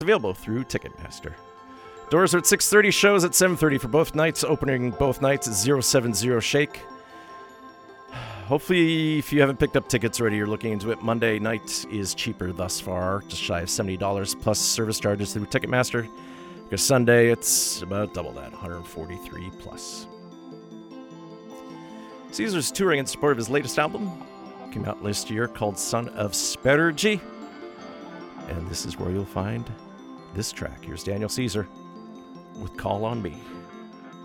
available through Ticketmaster. Doors are at 6:30, shows at 7:30 for both nights, opening both nights at 070 Shake. Hopefully, if you haven't picked up tickets already, you're looking into it. Monday night is cheaper thus far, just shy of $70 plus service charges through Ticketmaster. Because Sunday, it's about double that, $143 plus. Caesar's touring in support of his latest album. Came out last year called Son of Spergy. And this is where you'll find this track. Here's Daniel Caesar with Call on Me.